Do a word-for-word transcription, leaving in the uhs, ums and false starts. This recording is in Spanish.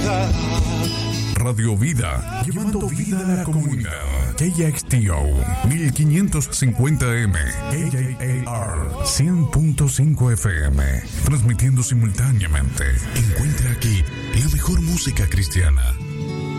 verdad. Radio Vida, llevando vida a la comunidad. K X T O mil quinientos cincuenta M, K J A R cien punto cinco F M, transmitiendo simultáneamente. Encuentra aquí la mejor música cristiana.